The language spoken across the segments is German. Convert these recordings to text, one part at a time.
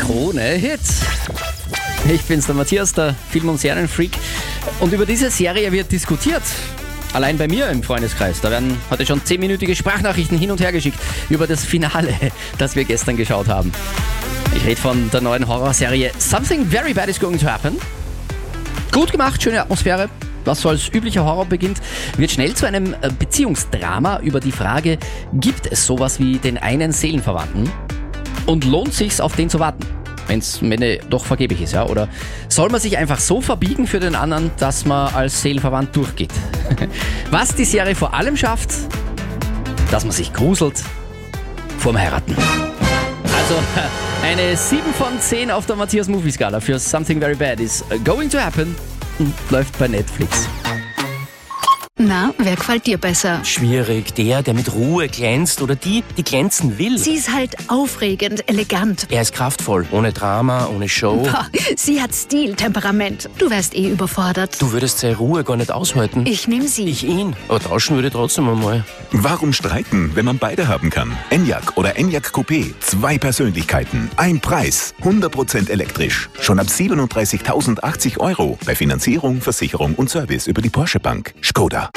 Krone Hits. Ich bin's, der Matthias, der Film- und Serienfreak. Und über diese Serie wird diskutiert. Allein bei mir im Freundeskreis. Da werden heute schon 10-minütige Sprachnachrichten hin und her geschickt über das Finale, das wir gestern geschaut haben. Ich rede von der neuen Horrorserie Something Very Bad is Going to Happen. Gut gemacht, schöne Atmosphäre. Was so als üblicher Horror beginnt, wird schnell zu einem Beziehungsdrama über die Frage, gibt es sowas wie den einen Seelenverwandten? Und lohnt sich's, auf den zu warten? Wenn doch vergeblich ist, ja? Oder soll man sich einfach so verbiegen für den anderen, dass man als seelenverwandt durchgeht? Was die Serie vor allem schafft, dass man sich gruselt vorm Heiraten. Also eine 7 von 10 auf der Matthias Movie Skala für Something Very Bad is Going to Happen und läuft bei Netflix. Na, wer gefällt dir besser? Schwierig. Der mit Ruhe glänzt oder die glänzen will. Sie ist halt aufregend, elegant. Er ist kraftvoll. Ohne Drama, ohne Show. Boah, sie hat Stil, Temperament. Du wärst überfordert. Du würdest seine Ruhe gar nicht aushalten. Ich nehm sie. Ich ihn. Aber tauschen würde ich trotzdem einmal. Warum streiten, wenn man beide haben kann? Enyaq oder Enyaq Coupé. 2 Persönlichkeiten, ein Preis. 100% elektrisch. Schon ab 37.080 €. Bei Finanzierung, Versicherung und Service über die Porsche Bank. Skoda.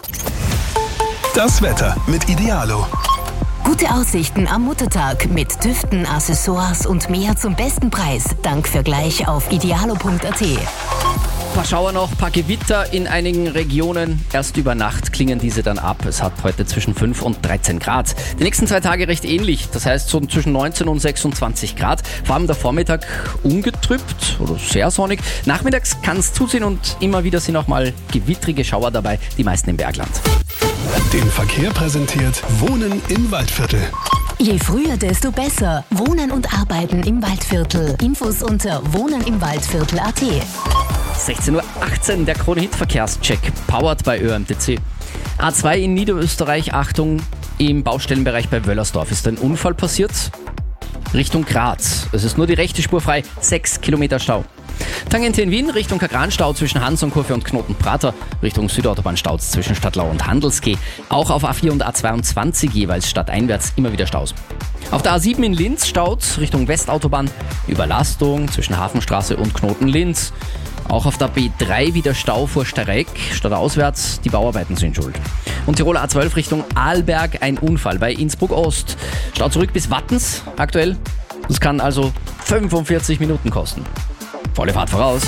Das Wetter mit Idealo. Gute Aussichten am Muttertag mit Düften, Accessoires und mehr zum besten Preis. Dank Vergleich auf idealo.at. Ein paar Schauer noch, ein paar Gewitter in einigen Regionen. Erst über Nacht klingen diese dann ab. Es hat heute zwischen 5 und 13 Grad. Die nächsten 2 Tage recht ähnlich. Das heißt so zwischen 19 und 26 Grad. Vor allem der Vormittag ungetrübt oder sehr sonnig. Nachmittags kann es zuziehen und immer wieder sind auch mal gewittrige Schauer dabei. Die meisten im Bergland. Den Verkehr präsentiert Wohnen im Waldviertel. Je früher, desto besser. Wohnen und Arbeiten im Waldviertel. Infos unter wohnenimwaldviertel.at. 16:18 Uhr, der Krone-Hit-Verkehrscheck, powered bei ÖMTC. A2 in Niederösterreich, Achtung, im Baustellenbereich bei Wöllersdorf ist ein Unfall passiert, Richtung Graz. Es ist nur die rechte Spur frei, 6 Kilometer Stau. Tangente in Wien, Richtung Kagranstau zwischen Hansonkurve und Knotenprater, Richtung Südautobahn Staus zwischen Stadtlau und Handelsquai. Auch auf A4 und A22 jeweils stadteinwärts immer wieder Staus. Auf der A7 in Linz staut Richtung Westautobahn, Überlastung zwischen Hafenstraße und Knoten-Linz. Auch auf der B3 wieder Stau vor Stareck, stadtauswärts, die Bauarbeiten sind schuld. Und Tiroler A12 Richtung Arlberg, ein Unfall bei Innsbruck Ost. Stau zurück bis Wattens aktuell. Das kann also 45 Minuten kosten. Volle Fahrt voraus.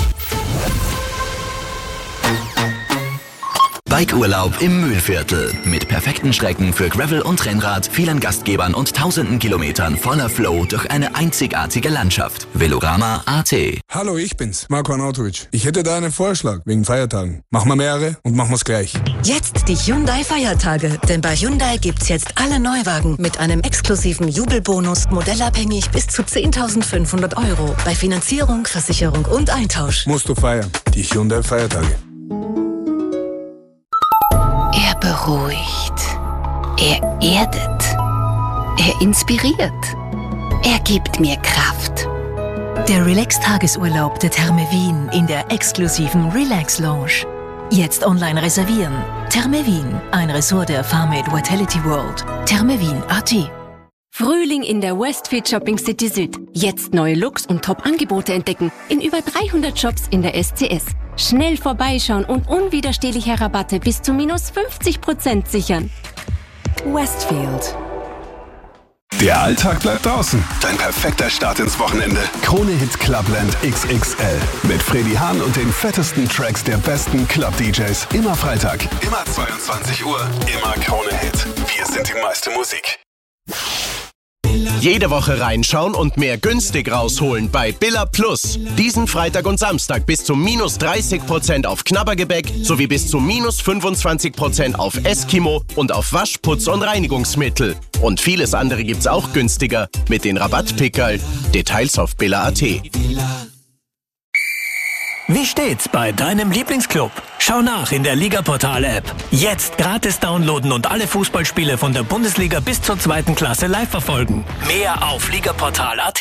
Bikeurlaub im Mühlviertel. Mit perfekten Strecken für Gravel und Rennrad, vielen Gastgebern und tausenden Kilometern voller Flow durch eine einzigartige Landschaft. Velorama.at. Hallo, ich bin's, Marco Arnautovic. Ich hätte da einen Vorschlag wegen Feiertagen. Machen wir mehrere und machen wir's gleich. Jetzt die Hyundai-Feiertage. Denn bei Hyundai gibt's jetzt alle Neuwagen mit einem exklusiven Jubelbonus, modellabhängig bis zu 10.500 €. Bei Finanzierung, Versicherung und Eintausch. Musst du feiern. Die Hyundai-Feiertage. Er beruhigt. Er erdet. Er inspiriert. Er gibt mir Kraft. Der Relax-Tagesurlaub der Therme Wien in der exklusiven Relax Lounge. Jetzt online reservieren. Therme Wien, ein Ressort der Farmate Vitality World. Thermewien.at. Frühling in der Westfield Shopping City Süd. Jetzt neue Looks und Top-Angebote entdecken in über 300 Shops in der SCS. Schnell vorbeischauen und unwiderstehliche Rabatte bis zu minus 50% sichern. Westfield. Der Alltag bleibt draußen. Dein perfekter Start ins Wochenende. Krone Hit Clubland XXL. Mit Freddy Hahn und den fettesten Tracks der besten Club-DJs. Immer Freitag. Immer 22 Uhr. Immer Krone Hit. Wir sind die meiste Musik. Jede Woche reinschauen und mehr günstig rausholen bei Billa Plus. Diesen Freitag und Samstag bis zu minus 30% auf Knabbergebäck sowie bis zu minus 25% auf Eskimo und auf Waschputz und Reinigungsmittel. Und vieles andere gibt's auch günstiger mit den Rabattpickerl. Details auf Billa.at. Wie steht's bei deinem Lieblingsclub? Schau nach in der Ligaportal-App. Jetzt gratis downloaden und alle Fußballspiele von der Bundesliga bis zur 2. Klasse live verfolgen. Mehr auf ligaportal.at.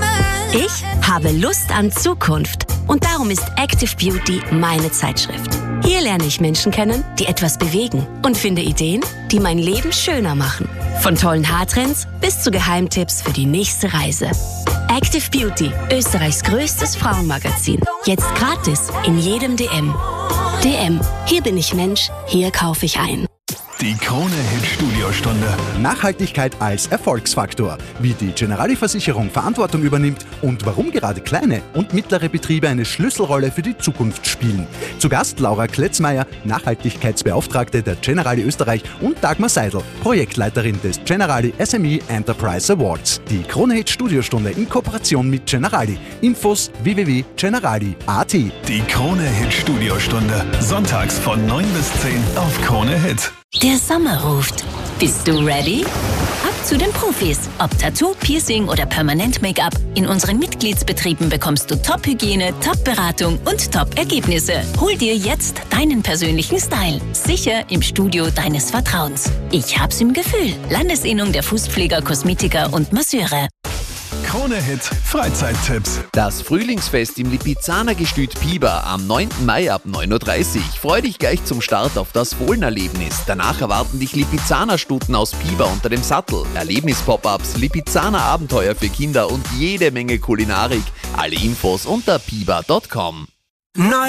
Ich habe Lust an Zukunft und darum ist Active Beauty meine Zeitschrift. Hier lerne ich Menschen kennen, die etwas bewegen und finde Ideen, die mein Leben schöner machen. Von tollen Haartrends bis zu Geheimtipps für die nächste Reise. Active Beauty, Österreichs größtes Frauenmagazin. Jetzt gratis in jedem DM. DM, hier bin ich Mensch, hier kaufe ich ein. Die Krone-Hit-Studiostunde. Nachhaltigkeit als Erfolgsfaktor. Wie die Generali-Versicherung Verantwortung übernimmt und warum gerade kleine und mittlere Betriebe eine Schlüsselrolle für die Zukunft spielen. Zu Gast Laura Kletzmeier, Nachhaltigkeitsbeauftragte der Generali Österreich, und Dagmar Seidel, Projektleiterin des Generali SME Enterprise Awards. Die Krone-Hit-Studiostunde in Kooperation mit Generali. Infos www.generali.at. Die Krone-Hit-Studiostunde. Sonntags von 9 bis 10 auf Krone Hit. Der Sommer ruft. Bist du ready? Ab zu den Profis. Ob Tattoo, Piercing oder Permanent-Make-up. In unseren Mitgliedsbetrieben bekommst du Top-Hygiene, Top-Beratung und Top-Ergebnisse. Hol dir jetzt deinen persönlichen Style. Sicher im Studio deines Vertrauens. Ich hab's im Gefühl. Landesinnung der Fußpfleger, Kosmetiker und Masseure. Krone Hit Freizeittipps. Das Frühlingsfest im Lipizzaner-Gestüt Piber am 9. Mai ab 9.30 Uhr. Freu dich gleich zum Start auf das Fohlenerlebnis. Danach erwarten dich Lipizzaner-Stuten aus Piber unter dem Sattel, Erlebnis-Pop-Ups, Lipizzaner-Abenteuer für Kinder und jede Menge Kulinarik. Alle Infos unter piber.com.